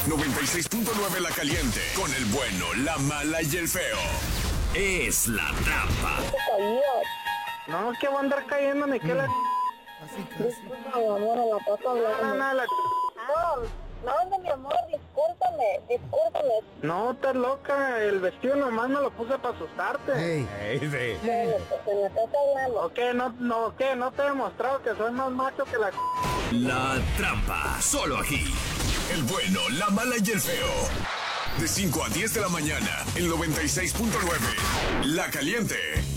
96.9 La Caliente. Con el bueno, la mala y el feo. Es la trampa. No, que va a andar cayendo ni que la... Así casi. Disculpa, mi amor, a la pata hablando. No, mi amor, discúlpame. No, estás loca, el vestido nomás me lo puse para asustarte. Ey. Bueno, pues se me estás hablando. ¿O qué? ¿No te he demostrado que soy más macho que la... La trampa. Solo aquí. El bueno, la mala y el feo. De 5 a 10 de la mañana. El 96.9. La Caliente.